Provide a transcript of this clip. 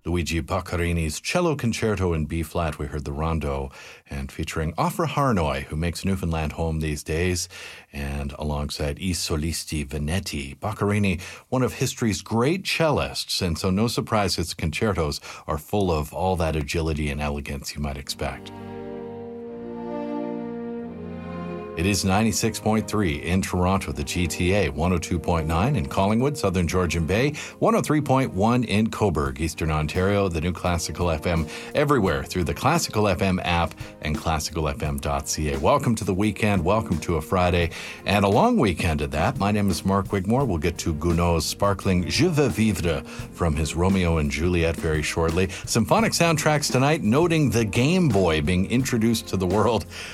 Luigi Boccarini's Cello Concerto in B-flat. We heard the Rondo, and featuring Ofra Harnoy, who makes Newfoundland home these days, and alongside I Solisti Venetti. Boccarini, one of history's great cellists, and so no surprise his concertos are full of all that agility and elegance you might expect. It is 96.3 in Toronto, the GTA, 102.9 in Collingwood, Southern Georgian Bay, 103.1 in Cobourg, Eastern Ontario, the new Classical FM everywhere through the Classical FM app and classicalfm.ca. Welcome to the weekend. Welcome to a Friday and a long weekend at that. My name is Mark Wigmore. We'll get to Gounod's sparkling Je veux vivre from his Romeo and Juliet very shortly. Symphonic soundtracks tonight, noting the Game Boy being introduced to the world